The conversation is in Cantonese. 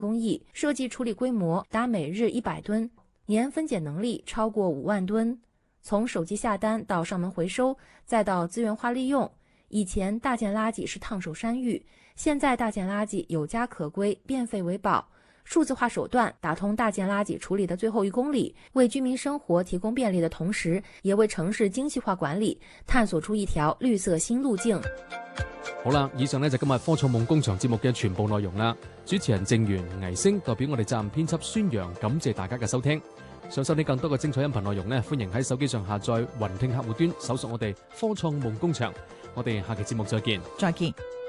工艺，设计处理规模达每日100吨，年分拣能力超过5万吨。从手机下单到上门回收，再到资源化利用，以前大件垃圾是烫手山芋，现在大件垃圾有家可归，变废为宝。数字化手段打通大件垃圾处理的最后1公里，为居民生活提供便利的同时，也為城市精細化管理探索出一條綠色新路徑。 好啦，以上呢就今日科創夢工場節目嘅全部內容啦。主持人正源、倪星代表我哋責任編輯孫陽，感謝大家嘅收聽。想收聽更多嘅精彩音頻內容呢，歡迎喺手機上下載雲聽客戶端，搜索我哋科創夢工場。我哋下期節目再見。 再見。